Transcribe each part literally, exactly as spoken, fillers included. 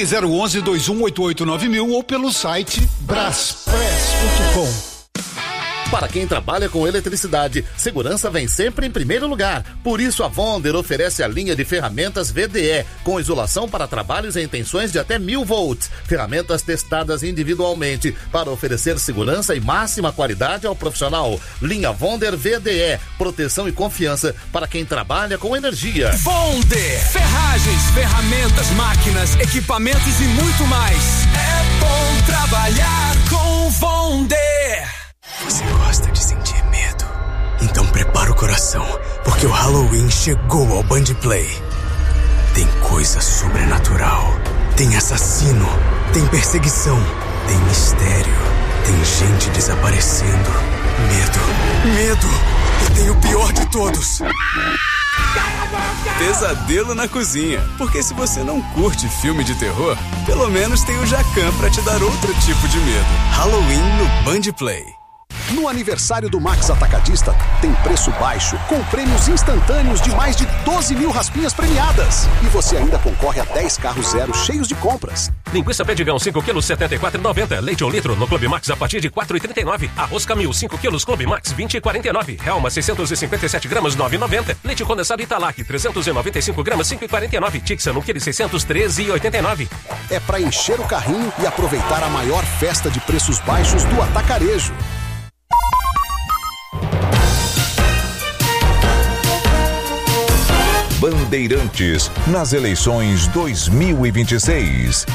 Ligue zero onze, dois um oito oito nove mil ou pelo site braspress ponto com. Para quem trabalha com eletricidade, segurança vem sempre em primeiro lugar. Por isso, a Vonder oferece a linha de ferramentas V D E, com isolação para trabalhos em tensões de até mil volts. Ferramentas testadas individualmente para oferecer segurança e máxima qualidade ao profissional. Linha Vonder V D E, proteção e confiança para quem trabalha com energia. Vonder, ferragens, ferramentas, máquinas, equipamentos e muito mais. É bom trabalhar com Vonder. Você gosta de sentir medo? Então prepara o coração, porque o Halloween chegou ao Band Play. Tem coisa sobrenatural, tem assassino, tem perseguição, tem mistério, tem gente desaparecendo. Medo, medo, e tem o pior de todos. Pesadelo na cozinha, porque se você não curte filme de terror, pelo menos tem o Jacan pra te dar outro tipo de medo. Halloween no Band Play. No aniversário do Max Atacadista, tem preço baixo, com prêmios instantâneos de mais de doze mil raspinhas premiadas. E você ainda concorre a dez carros zero cheios de compras. Linguiça Pedigão cinco quilos, setenta e quatro reais e noventa centavos. Leite um litro no Clube Max a partir de quatro reais e trinta e nove centavos. Arroz Camil cinco quilos, Clube Max vinte reais e quarenta e nove centavos. Helma seiscentos e cinquenta e sete gramas, nove reais e noventa centavos. Leite condensado Italac trezentos e noventa e cinco gramas, cinco reais e quarenta e nove centavos. Tixan um quilo seiscentos, treze reais e oitenta e nove centavos. É para encher o carrinho e aproveitar a maior festa de preços baixos do atacarejo. Bandeirantes nas eleições dois mil e vinte e seis.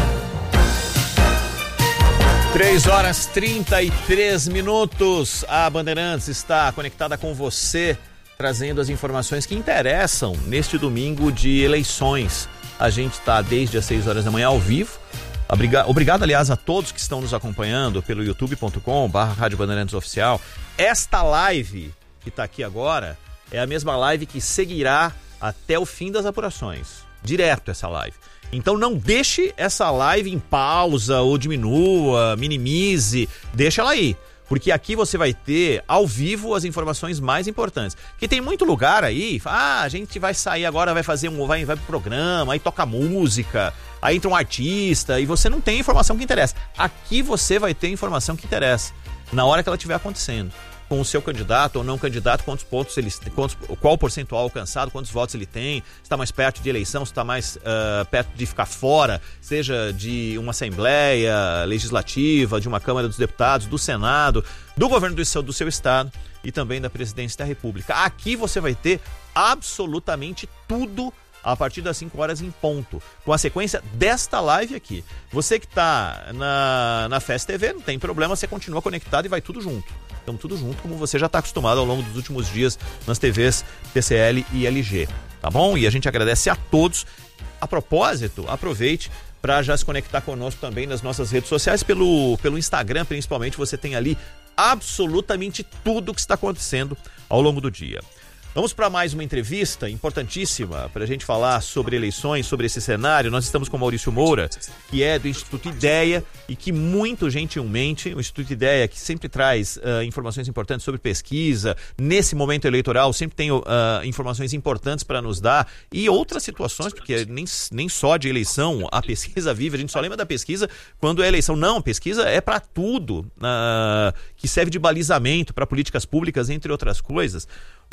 três horas e trinta e três minutos. A Bandeirantes está conectada com você, trazendo as informações que interessam neste domingo de eleições. A gente está desde as seis horas da manhã ao vivo. Obrigado, obrigado, aliás, a todos que estão nos acompanhando pelo youtube ponto com barra Rádio Bandeirantes Oficial. Esta live que está aqui agora é a mesma live que seguirá até o fim das apurações. Direto essa live. Então não deixe essa live em pausa ou diminua, minimize, deixa ela aí. Porque aqui você vai ter ao vivo as informações mais importantes. Porque tem muito lugar aí, ah, a gente vai sair agora, vai fazer um, vai, vai pro programa, aí toca música, aí entra um artista e você não tem informação que interessa. Aqui você vai ter informação que interessa, na hora que ela estiver acontecendo. Com o seu candidato ou não candidato, quantos pontos ele quantos, qual o percentual alcançado, quantos votos ele tem, se está mais perto de eleição, se está mais uh, perto de ficar fora, seja de uma Assembleia Legislativa, de uma Câmara dos Deputados, do Senado, do governo do seu, do seu estado e também da Presidência da República. Aqui você vai ter absolutamente tudo a partir das cinco horas em ponto, com a sequência desta live aqui. Você que está na, na F E S T V, não tem problema, você continua conectado e vai tudo junto. Então tudo junto, como você já está acostumado ao longo dos últimos dias nas T Vs T C L e L G, tá bom? E a gente agradece a todos. A propósito, aproveite para já se conectar conosco também nas nossas redes sociais, pelo, pelo Instagram principalmente, você tem ali absolutamente tudo o que está acontecendo ao longo do dia. Vamos para mais uma entrevista importantíssima para a gente falar sobre eleições, sobre esse cenário. Nós estamos com o Maurício Moura, que é do Instituto Ideia e que muito gentilmente, o Instituto Ideia que sempre traz uh, informações importantes sobre pesquisa, nesse momento eleitoral sempre tem uh, informações importantes para nos dar e outras situações, porque nem, nem só de eleição a pesquisa vive, a gente só lembra da pesquisa quando é eleição. Não, pesquisa é para tudo, uh, que serve de balizamento para políticas públicas, entre outras coisas.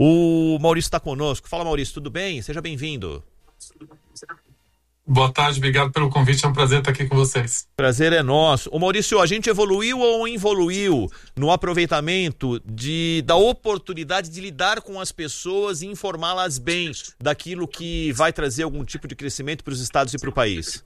O Maurício está conosco. Fala, Maurício, tudo bem? Seja bem-vindo. Boa tarde, obrigado pelo convite, é um prazer estar aqui com vocês. Prazer é nosso. Ô Maurício, a gente evoluiu ou involuiu no aproveitamento de, da oportunidade de lidar com as pessoas e informá-las bem daquilo que vai trazer algum tipo de crescimento para os estados e para o país?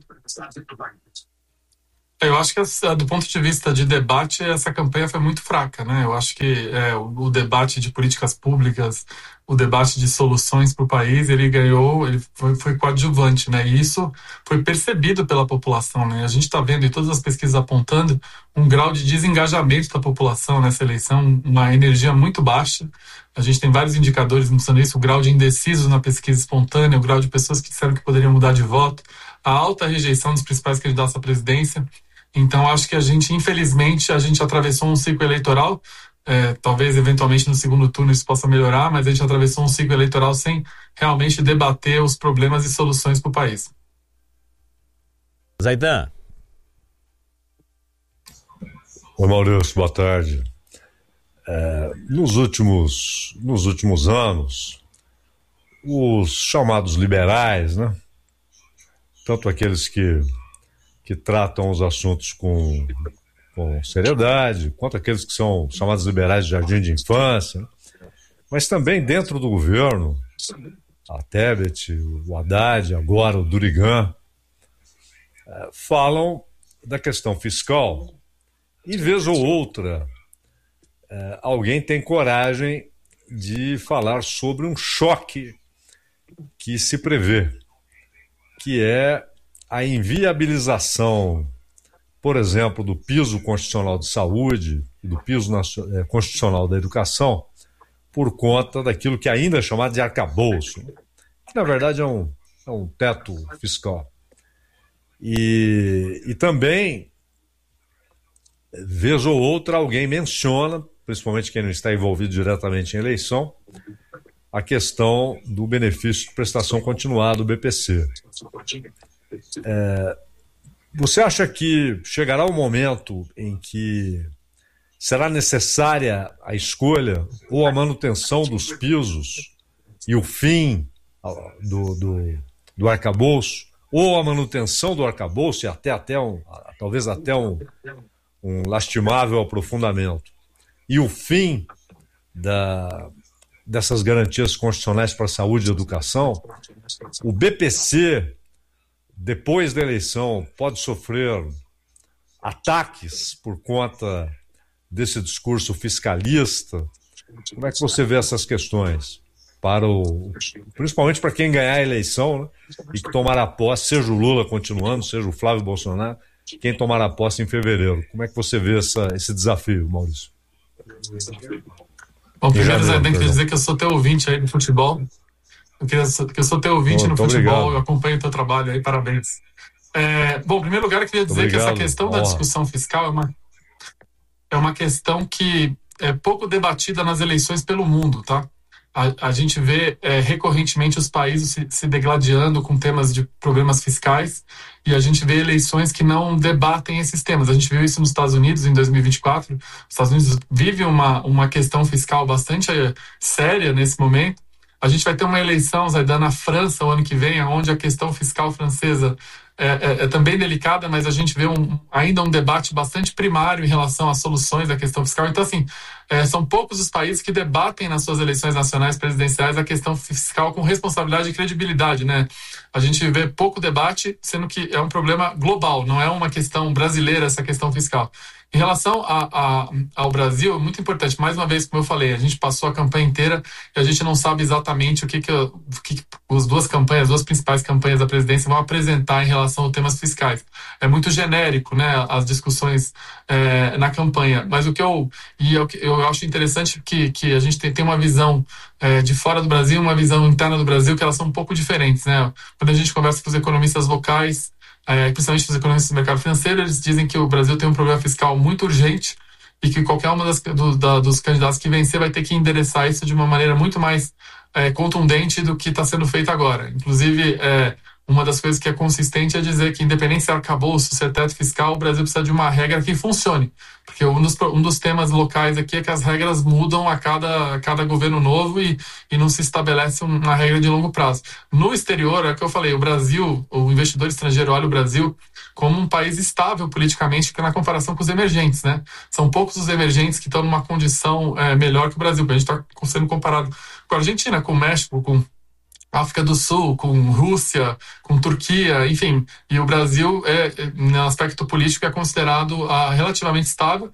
Eu acho que, do ponto de vista de debate, essa campanha foi muito fraca, né? Eu acho que é, o, o debate de políticas públicas, o debate de soluções para o país, ele ganhou, ele foi, foi coadjuvante, né? E isso foi percebido pela população, né? A gente está vendo, e todas as pesquisas apontando, um grau de desengajamento da população nessa eleição, uma energia muito baixa. A gente tem vários indicadores mostrando isso, o grau de indecisos na pesquisa espontânea, o grau de pessoas que disseram que poderiam mudar de voto, a alta rejeição dos principais candidatos à presidência. Então, acho que a gente, infelizmente, a gente atravessou um ciclo eleitoral, é, talvez, eventualmente, no segundo turno isso possa melhorar, mas a gente atravessou um ciclo eleitoral sem realmente debater os problemas e soluções para o país. Zaidan. Oi, Maurício, boa tarde. É, nos últimos, nos últimos anos, os chamados liberais, né? Tanto aqueles que, que tratam os assuntos com, com seriedade, quanto aqueles que são chamados liberais de jardim de infância, né? Mas também dentro do governo, a Tebet, o Haddad, agora o Durigan, é, falam da questão fiscal e, vez ou outra, é, alguém tem coragem de falar sobre um choque que se prevê, que é a inviabilização, por exemplo, do piso constitucional de saúde e do piso constitucional da educação, por conta daquilo que ainda é chamado de arcabouço, que na verdade é um, é um teto fiscal. E, e também, vez ou outra, alguém menciona, principalmente quem não está envolvido diretamente em eleição, a questão do benefício de prestação continuada do B P C. É, você acha que chegará o momento em que será necessária a escolha ou a manutenção dos pisos e o fim do, do, do arcabouço, ou a manutenção do arcabouço e até, até um, talvez até um, um lastimável aprofundamento, e o fim da, dessas garantias constitucionais para a saúde e educação? O B P C, depois da eleição, pode sofrer ataques por conta desse discurso fiscalista? Como é que você vê essas questões? Para o, principalmente para quem ganhar a eleição, né, e que tomará posse, seja o Lula continuando, seja o Flávio Bolsonaro, quem tomará posse em fevereiro. Como é que você vê essa, esse desafio, Maurício? Bom, primeiro, Zé, tem que dizer que eu sou teu ouvinte aí no futebol. Eu, queria, que eu sou teu ouvinte oh, no futebol, obrigado. Eu acompanho o teu trabalho aí, parabéns. É, bom, em primeiro lugar, eu queria dizer obrigado. que essa questão oh. da discussão fiscal é uma, é uma questão que é pouco debatida nas eleições pelo mundo, tá? A, a gente vê é, recorrentemente os países se, se degladiando com temas de problemas fiscais, e a gente vê eleições que não debatem esses temas. A gente viu isso nos Estados Unidos em dois mil e vinte e quatro. Os Estados Unidos vive uma, uma questão fiscal bastante é, séria nesse momento. A gente vai ter uma eleição, Zaidan, na França o ano que vem, onde a questão fiscal francesa é, é, é também delicada, mas a gente vê um, ainda um debate bastante primário em relação às soluções da questão fiscal. Então, assim, é, são poucos os países que debatem nas suas eleições nacionais presidenciais a questão fiscal com responsabilidade e credibilidade, né? A gente vê pouco debate, sendo que é um problema global, não é uma questão brasileira essa questão fiscal. Em relação a, a, ao Brasil, é muito importante, mais uma vez, como eu falei, a gente passou a campanha inteira e a gente não sabe exatamente o que, que, o que, que as duas campanhas, as duas principais campanhas da presidência vão apresentar em relação a temas fiscais. É muito genérico, né, as discussões é, na campanha, mas o que eu, e eu, eu acho interessante que, que a gente tem, tem uma visão é, de fora do Brasil, uma visão interna do Brasil, que elas são um pouco diferentes, né? Quando a gente conversa com os economistas locais, É, principalmente os economistas do mercado financeiro, eles dizem que o Brasil tem um problema fiscal muito urgente e que qualquer um das, do, da, dos candidatos que vencer vai ter que endereçar isso de uma maneira muito mais é, contundente do que está sendo feito agora. Inclusive, é, uma das coisas que é consistente é dizer que, independente se é arcabouço, se é teto fiscal, o Brasil precisa de uma regra que funcione. Porque um dos, um dos temas locais aqui é que as regras mudam a cada, a cada governo novo e, e não se estabelece uma regra de longo prazo. No exterior, é o que eu falei, o Brasil, o investidor estrangeiro olha o Brasil como um país estável politicamente na comparação com os emergentes, né? São poucos os emergentes que estão numa condição é, melhor que o Brasil. A gente está sendo comparado com a Argentina, com o México, com África do Sul, com Rússia, com Turquia, enfim. E o Brasil, é, no aspecto político, é considerado ah, relativamente estável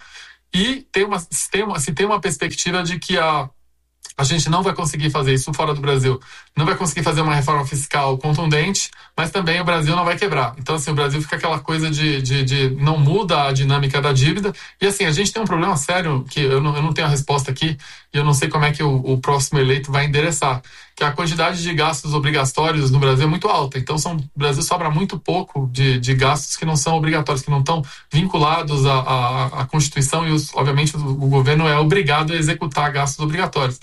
e tem uma, se, tem uma, se tem uma perspectiva de que a, a gente não vai conseguir fazer isso fora do Brasil. Não vai conseguir fazer uma reforma fiscal contundente, mas também o Brasil não vai quebrar. Então, assim, o Brasil fica aquela coisa de, de, de não muda a dinâmica da dívida. E, assim, a gente tem um problema sério, que eu não, eu não tenho a resposta aqui, e eu não sei como é que o, o próximo eleito vai endereçar, que a quantidade de gastos obrigatórios no Brasil é muito alta. Então, são, o Brasil sobra muito pouco de, de gastos que não são obrigatórios, que não estão vinculados à, à, à Constituição, e, os, obviamente, o, o governo é obrigado a executar gastos obrigatórios.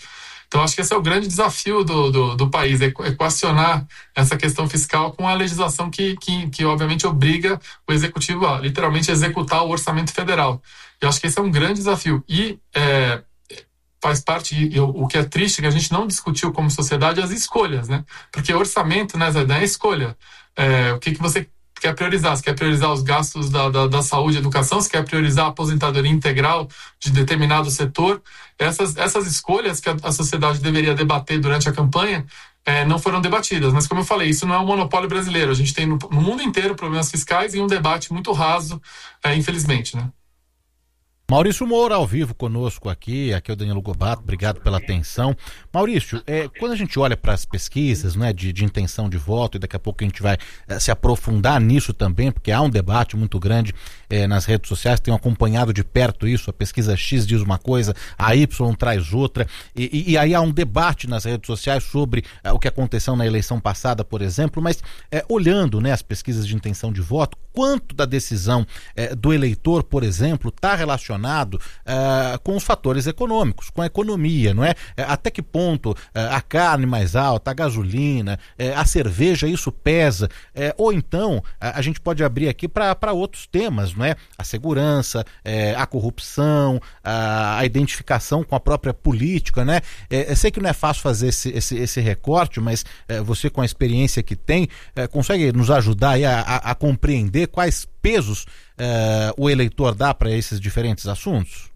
Então, acho que esse é o grande desafio do, do, do país, é equacionar essa questão fiscal com a legislação que, que, que, obviamente, obriga o executivo a, literalmente, executar o orçamento federal. Eu acho que esse é um grande desafio. E é, faz parte, e o, o que é triste, é que a gente não discutiu como sociedade as escolhas, né? Porque orçamento, né, Zé, é escolha. É, o que, que você quer priorizar? Você quer priorizar os gastos da, da, da saúde e educação? Você quer priorizar a aposentadoria integral de determinado setor? Essas, essas escolhas que a, a sociedade deveria debater durante a campanha é, não foram debatidas. Mas, como eu falei, isso não é um monopólio brasileiro. A gente tem no, no mundo inteiro problemas fiscais e um debate muito raso, é, infelizmente, né? Maurício Moura, ao vivo conosco aqui, aqui é o Danilo Gobato, obrigado pela atenção. Maurício, é, quando a gente olha para as pesquisas, né, de, de intenção de voto, e daqui a pouco a gente vai é, se aprofundar nisso também, porque há um debate muito grande é, nas redes sociais, tenho acompanhado de perto isso, a pesquisa X diz uma coisa, a Y traz outra, e, e, e aí há um debate nas redes sociais sobre é, o que aconteceu na eleição passada, por exemplo, mas é, olhando, né, as pesquisas de intenção de voto, quanto da decisão é, do eleitor, por exemplo, está relacionado Uh, com os fatores econômicos, com a economia, não é? Uh, até que ponto uh, a carne mais alta, a gasolina, uh, a cerveja, isso pesa? Uh, ou então, uh, a gente pode abrir aqui para outros temas, não é? A segurança, uh, a corrupção, uh, a identificação com a própria política, né? Uh, eu sei que não é fácil fazer esse, esse, esse recorte, mas uh, você, com a experiência que tem, uh, consegue nos ajudar aí a, a, a compreender quais pesos Uh, o eleitor dá para esses diferentes assuntos?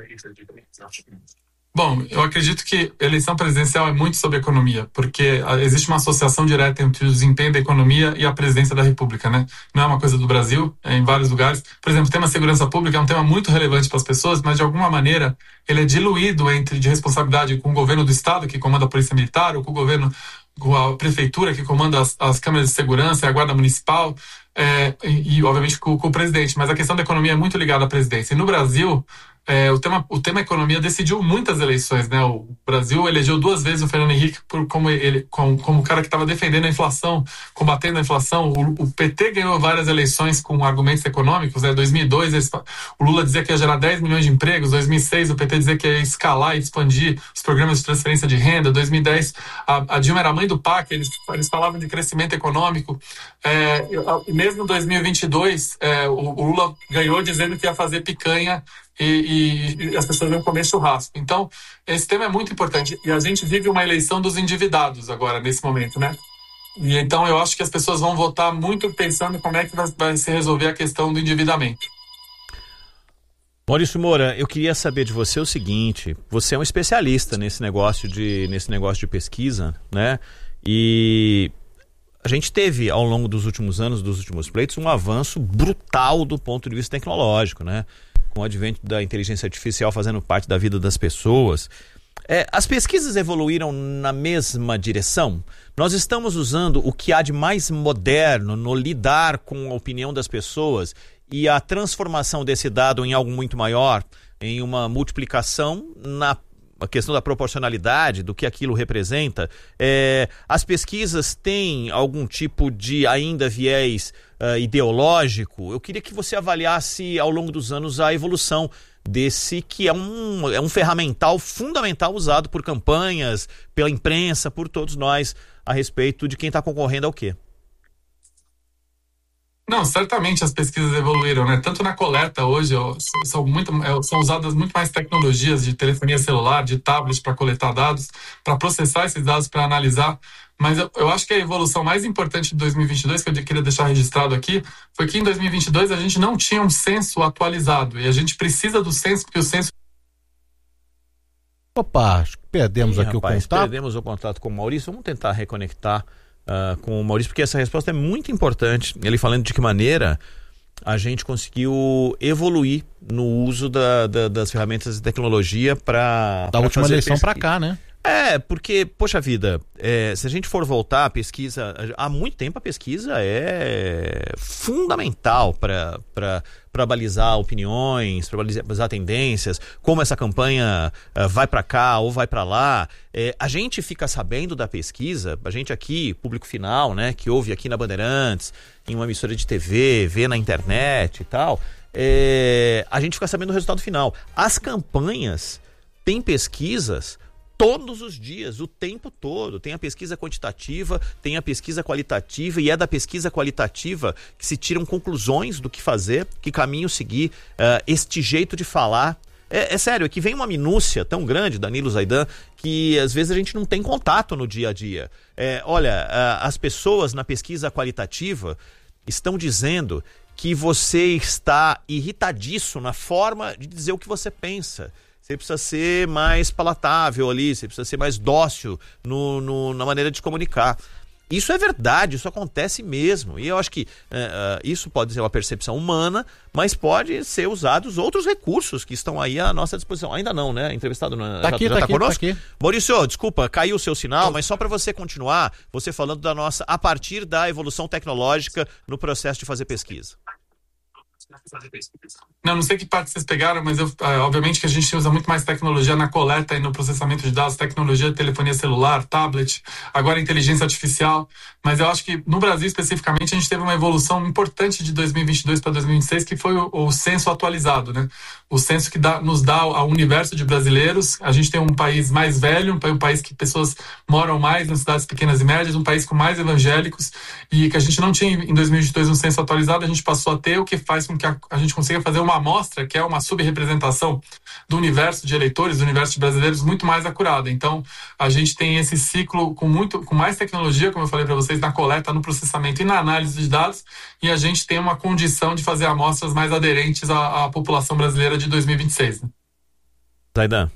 Bom, eu acredito que a eleição presidencial é muito sobre economia, porque existe uma associação direta entre o desempenho da economia e a presidência da República, né? Não é uma coisa do Brasil, é em vários lugares. Por exemplo, o tema segurança pública é um tema muito relevante para as pessoas, mas de alguma maneira ele é diluído entre de responsabilidade com o governo do Estado, que comanda a Polícia Militar, ou com o governo, com a prefeitura, que comanda as, as câmeras de segurança e a guarda municipal, é, e, e obviamente com, com o presidente. Mas a questão da economia é muito ligada à presidência. E no Brasil, é, o, tema, o tema economia decidiu muitas eleições, né? O Brasil elegeu duas vezes o Fernando Henrique por, como, ele, como, como o cara que estava defendendo a inflação, combatendo a inflação. O, o P T ganhou várias eleições com argumentos econômicos, né? Em dois mil e dois, eles, o Lula dizia que ia gerar dez milhões de empregos. Em dois mil e seis, o P T dizia que ia escalar e expandir os programas de transferência de renda. Em dois mil e dez, a, a Dilma era a mãe do P A C, eles, eles falavam de crescimento econômico. É, mesmo em dois mil e vinte e dois, é, o, o Lula ganhou dizendo que ia fazer picanha E, e, e as pessoas vão comer churrasco. Então, esse tema é muito importante. E a gente vive uma eleição dos endividados agora, nesse momento, né? E então eu acho que as pessoas vão votar muito pensando como é que vai, vai se resolver a questão do endividamento. Maurício Moura, eu queria saber de você o seguinte: você é um especialista nesse negócio de, nesse negócio de pesquisa, né? E a gente teve, ao longo dos últimos anos, dos últimos pleitos, um avanço brutal do ponto de vista tecnológico, né? Com o advento da inteligência artificial fazendo parte da vida das pessoas. É, as pesquisas evoluíram na mesma direção? Nós estamos usando o que há de mais moderno no lidar com a opinião das pessoas e a transformação desse dado em algo muito maior, em uma multiplicação na a questão da proporcionalidade, do que aquilo representa. É, as pesquisas têm algum tipo de ainda viés uh, ideológico? Eu queria que você avaliasse ao longo dos anos a evolução desse que é um, é um ferramental fundamental usado por campanhas, pela imprensa, por todos nós, a respeito de quem está concorrendo ao quê. Não, certamente as pesquisas evoluíram, né? Tanto na coleta hoje, ó, são, muito, são usadas muito mais tecnologias de telefonia celular, de tablet para coletar dados, para processar esses dados, para analisar. Mas eu, eu acho que a evolução mais importante de dois mil e vinte e dois, que eu queria deixar registrado aqui, foi que em dois mil e vinte e dois a gente não tinha um censo atualizado. E a gente precisa do censo, porque o censo... Opa, acho que perdemos Ih, aqui rapaz, o contato. Perdemos o contato com o Maurício. Vamos tentar reconectar Uh, com o Maurício, porque essa resposta é muito importante. Ele falando de que maneira a gente conseguiu evoluir no uso da, da, das ferramentas de tecnologia para da última eleição para cá, né? É, porque, poxa vida, é, se a gente for voltar à pesquisa, há muito tempo a pesquisa é fundamental para para balizar opiniões, para balizar tendências, como essa campanha uh, vai para cá ou vai para lá. É, a gente fica sabendo da pesquisa, a gente aqui, público final, né, que ouve aqui na Bandeirantes, em uma emissora de T V, vê na internet e tal, é, a gente fica sabendo do resultado final. As campanhas têm pesquisas todos os dias, o tempo todo. Tem a pesquisa quantitativa, tem a pesquisa qualitativa, e é da pesquisa qualitativa que se tiram conclusões do que fazer, que caminho seguir, uh, este jeito de falar. É, é sério, é que vem uma minúcia tão grande, Danilo Zaidan, que às vezes a gente não tem contato no dia a dia. É, olha, uh, as pessoas na pesquisa qualitativa estão dizendo que você está irritadiço na forma de dizer o que você pensa. Você precisa ser mais palatável ali, você precisa ser mais dócil no, no, na maneira de se comunicar. Isso é verdade, isso acontece mesmo. E eu acho que uh, isso pode ser uma percepção humana, mas pode ser usados outros recursos que estão aí à nossa disposição. Ainda não, né? Entrevistado não, tá já, aqui, já tá tá aqui, conosco? tá aqui. Maurício, desculpa, caiu o seu sinal, mas só para você continuar, você falando da nossa, a partir da evolução tecnológica no processo de fazer pesquisa. Não, não sei que parte vocês pegaram, mas eu, obviamente que a gente usa muito mais tecnologia na coleta e no processamento de dados, tecnologia de telefonia celular, tablet, agora inteligência artificial, mas eu acho que no Brasil especificamente a gente teve uma evolução importante de dois mil e vinte e dois para dois mil e vinte e seis, que foi o, o censo atualizado, né? O censo que dá, nos dá ao universo de brasileiros. A gente tem um país mais velho, um, um país que pessoas moram mais nas cidades pequenas e médias, um país com mais evangélicos, e que a gente não tinha em dois mil e vinte e dois um censo atualizado, a gente passou a ter, o que faz com que a, a gente consiga fazer uma amostra, que é uma subrepresentação do universo de eleitores, do universo de brasileiros, muito mais acurada. Então, a gente tem esse ciclo com, muito, com mais tecnologia, como eu falei para vocês, na coleta, no processamento e na análise de dados, e a gente tem uma condição de fazer amostras mais aderentes à, à população brasileira de dois mil e vinte e seis. Né? Zaidan.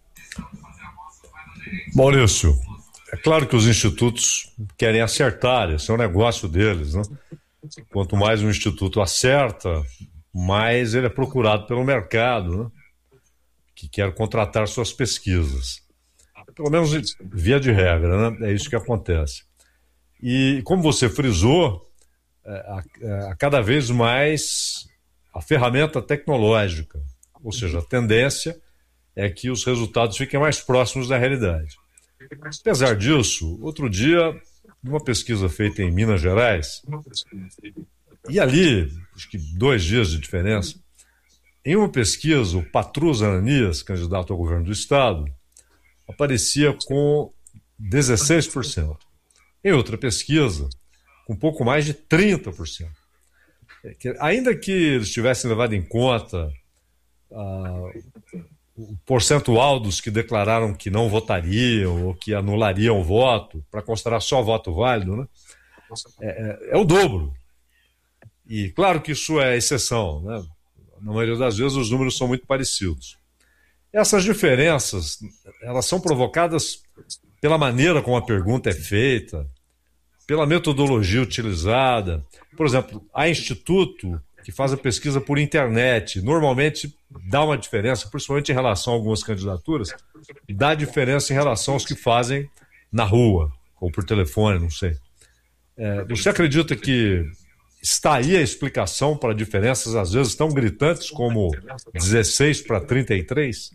Maurício, é claro que os institutos querem acertar, esse é o negócio deles, né? Quanto mais um instituto acerta, mais ele é procurado pelo mercado, né? Que quer contratar suas pesquisas. Pelo menos via de regra, né? É isso que acontece. E como você frisou, a, a cada vez mais a ferramenta tecnológica, ou seja, a tendência é que os resultados fiquem mais próximos da realidade. Apesar disso, outro dia, numa pesquisa feita em Minas Gerais, e ali, acho que dois dias de diferença, em uma pesquisa, o Patrus Ananias, candidato ao governo do estado, aparecia com dezesseis por cento. Em outra pesquisa, com um pouco mais de trinta por cento. Ainda que eles tivessem levado em conta ah, o percentual dos que declararam que não votariam ou que anulariam o voto, para considerar só voto válido, né? é, é, é o dobro. E claro que isso é exceção, né? Na maioria das vezes os números são muito parecidos. Essas diferenças, elas são provocadas pela maneira como a pergunta é feita, pela metodologia utilizada. Por exemplo, há instituto que faz a pesquisa por internet, normalmente dá uma diferença, principalmente em relação a algumas candidaturas, dá diferença em relação aos que fazem na rua, ou por telefone, não sei. É, você acredita que está aí a explicação para diferenças, às vezes, tão gritantes como dezesseis para trinta e três?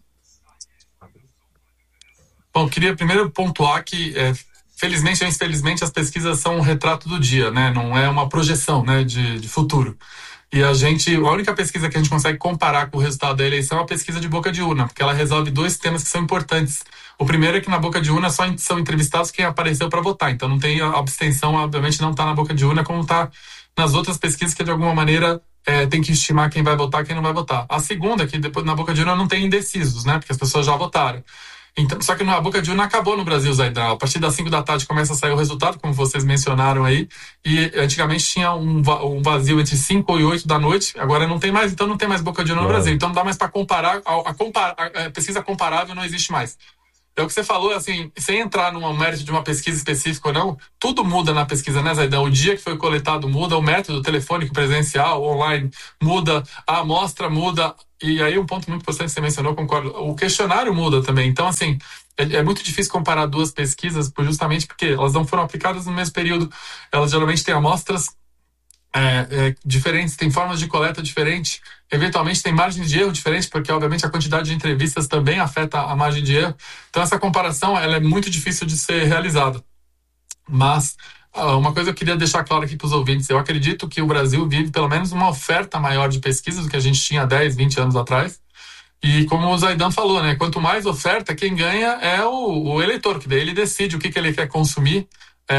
Bom, eu queria primeiro pontuar que, é, felizmente ou infelizmente, as pesquisas são um retrato do dia, né? Não é uma projeção, né, de, de futuro. E a gente, a única pesquisa que a gente consegue comparar com o resultado da eleição é a pesquisa de boca de urna, porque ela resolve dois temas que são importantes. O primeiro é que na boca de urna só são entrevistados quem apareceu para votar, então não tem a abstenção, obviamente não está na boca de urna como está nas outras pesquisas que de alguma maneira é, tem que estimar quem vai votar e quem não vai votar. A segunda é que depois na boca de urna não tem indecisos, né, porque as pessoas já votaram. Então, só que a boca de urna acabou no Brasil, Zaidan. A partir das cinco da tarde começa a sair o resultado, como vocês mencionaram aí, e antigamente tinha um, um vazio entre cinco e oito da noite, agora não tem mais, então não tem mais boca de urna no Brasil. Então não dá mais para comparar, a, a, compar, a pesquisa comparável não existe mais. É o que você falou, assim, sem entrar num mérito de uma pesquisa específica ou não, tudo muda na pesquisa, né, Zaidan? O dia que foi coletado muda, o método telefônico, presencial, online muda, a amostra muda, e aí um ponto muito importante que você mencionou, concordo, o questionário muda também. Então, assim, é, é muito difícil comparar duas pesquisas, justamente porque elas não foram aplicadas no mesmo período, elas geralmente têm amostras É, é, diferentes, tem formas de coleta diferentes, eventualmente tem margens de erro diferentes, porque obviamente a quantidade de entrevistas também afeta a margem de erro. Então essa comparação ela é muito difícil de ser realizada. Mas uma coisa eu queria deixar claro aqui para os ouvintes, eu acredito que o Brasil vive pelo menos uma oferta maior de pesquisas do que a gente tinha há dez, vinte anos atrás, E como o Zaidan falou, né, quanto mais oferta, quem ganha é o, o eleitor, que daí ele decide o que, que ele quer consumir.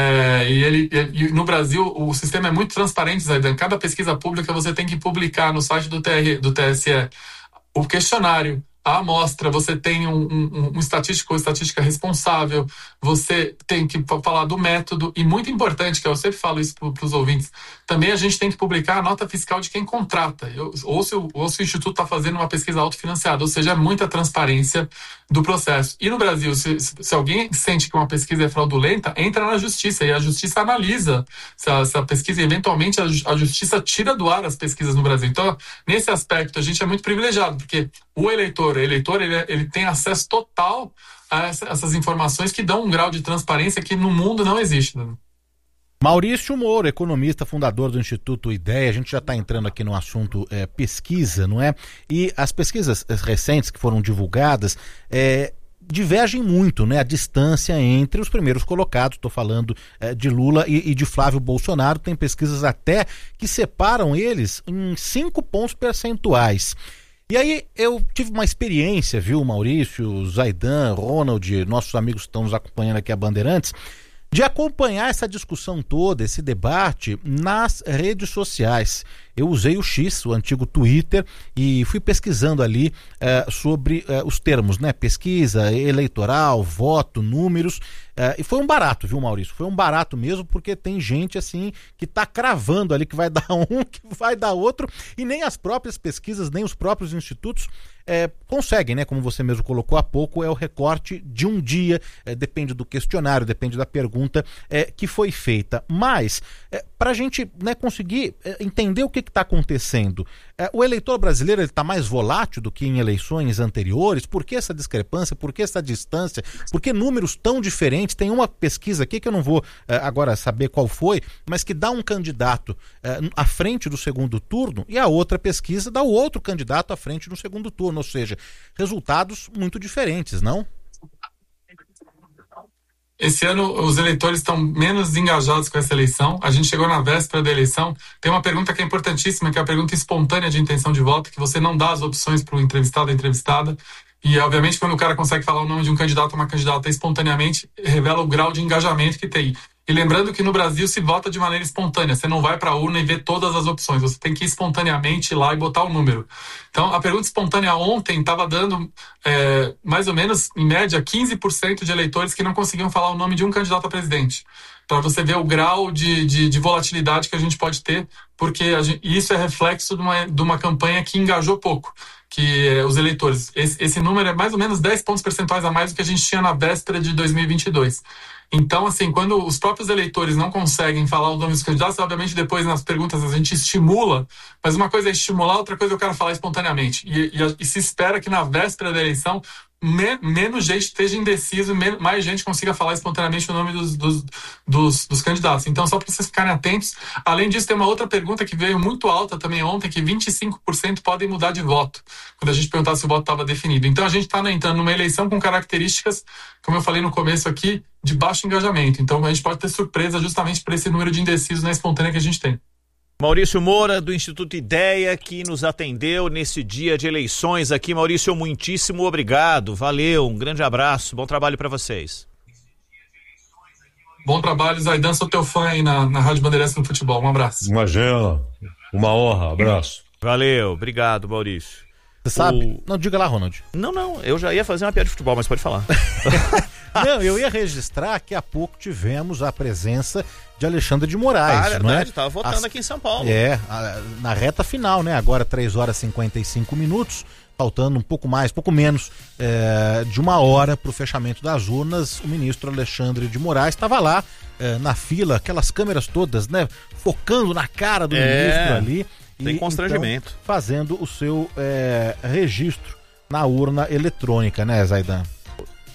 É, e, ele, e no Brasil o sistema é muito transparente, Zaidan. Cada pesquisa pública você tem que publicar no site do, T R, do T S E o questionário, a amostra, você tem um, um, um estatístico ou estatística responsável, você tem que falar do método, e muito importante, que eu sempre falo isso para os ouvintes, também a gente tem que publicar a nota fiscal de quem contrata, eu, ou, se o, ou se o Instituto está fazendo uma pesquisa autofinanciada, ou seja, muita transparência do processo. E no Brasil, se, se alguém sente que uma pesquisa é fraudulenta, entra na justiça, e a justiça analisa se a, se a pesquisa, eventualmente a, a justiça tira do ar as pesquisas no Brasil. Então, nesse aspecto, a gente é muito privilegiado, porque o eleitor, o eleitor ele, ele tem acesso total a essa, essas informações que dão um grau de transparência que no mundo não existe, né? Maurício Moura, economista, fundador do Instituto Ideia. A gente já está entrando aqui no assunto é, pesquisa, não é? E as pesquisas recentes que foram divulgadas é, divergem muito, né? A distância entre os primeiros colocados, estou falando é, de Lula e, e de Flávio Bolsonaro. Tem pesquisas até que separam eles em cinco pontos percentuais. E aí eu tive uma experiência, viu, Maurício, Zaidan, Ronald, nossos amigos que estão nos acompanhando aqui a Bandeirantes, de acompanhar essa discussão toda, esse debate nas redes sociais. Eu usei o X, o antigo Twitter, e fui pesquisando ali uh, sobre uh, os termos, né? Pesquisa, eleitoral, voto, números. Uh, e foi um barato, viu, Maurício? Foi um barato mesmo, porque tem gente assim que tá cravando ali que vai dar um, que vai dar outro, e nem as próprias pesquisas, nem os próprios institutos é, conseguem, né? Como você mesmo colocou há pouco, é o recorte de um dia, é, depende do questionário, depende da pergunta é, que foi feita. Mas, é, para a gente, né, conseguir é, entender o que está acontecendo, é, o eleitor brasileiro está mais volátil do que em eleições anteriores. Por que essa discrepância? Por que essa distância? Por que números tão diferentes? Tem uma pesquisa aqui que eu não vou é, agora saber qual foi, mas que dá um candidato é, à frente do segundo turno, e a outra pesquisa dá o outro candidato à frente do segundo turno. Ou seja, resultados muito diferentes, não? Esse ano os eleitores estão menos engajados com essa eleição. A gente chegou na véspera da eleição. Tem uma pergunta que é importantíssima, que é a pergunta espontânea de intenção de voto, que você não dá as opções para o entrevistado ou entrevistada. E, obviamente, quando o cara consegue falar o nome de um candidato ou uma candidata espontaneamente, revela o grau de engajamento que tem. E lembrando que no Brasil se vota de maneira espontânea. Você não vai para a urna e vê todas as opções. Você tem que ir espontaneamente ir lá e botar o número. Então, a pergunta espontânea ontem estava dando, é, mais ou menos, em média, quinze por cento de eleitores que não conseguiam falar o nome de um candidato a presidente. Para você ver o grau de, de, de volatilidade que a gente pode ter, porque a gente, isso é reflexo de uma, de uma campanha que engajou pouco, que é, os eleitores. Esse, esse número é mais ou menos dez pontos percentuais a mais do que a gente tinha na véspera de dois mil e vinte e dois. Então, assim, quando os próprios eleitores não conseguem falar o nome dos candidatos, obviamente depois nas perguntas a gente estimula, mas uma coisa é estimular, outra coisa é o cara falar espontaneamente. E, e, e se espera que na véspera da eleição me, menos gente esteja indeciso, me, mais gente consiga falar espontaneamente o nome dos, dos, dos, dos candidatos. Então, só para vocês ficarem atentos. Além disso, tem uma outra pergunta que veio muito alta também ontem, que vinte e cinco por cento podem mudar de voto, quando a gente perguntar se o voto estava definido. Então, a gente está entrando numa eleição com características, como eu falei no começo aqui, de baixo engajamento. Então, a gente pode ter surpresa justamente por esse número de indecisos na espontânea que a gente tem. Maurício Moura, do Instituto Ideia, que nos atendeu nesse dia de eleições aqui. Maurício, muitíssimo obrigado. Valeu, um grande abraço. Bom trabalho para vocês. Bom trabalho, Zaidan. Sou teu fã aí na, na Rádio Bandeirantes no futebol. Um abraço. Imagina. Uma honra. Abraço. Valeu. Obrigado, Maurício. Você sabe? O... Não, diga lá, Ronald. Não, não. Eu já ia fazer uma piada de futebol, mas pode falar. Não, eu ia registrar que há pouco tivemos a presença de Alexandre de Moraes. Ah, é verdade, é? Estava votando As... aqui em São Paulo. É, a, na reta final, né? Agora três horas e cinquenta e cinco minutos, faltando um pouco mais, pouco menos é, de uma hora para o fechamento das urnas. O ministro Alexandre de Moraes estava lá é, na fila, aquelas câmeras todas, né? Focando na cara do é, ministro ali. Tem e, constrangimento. Então, fazendo o seu é, registro na urna eletrônica, né, Zaidan?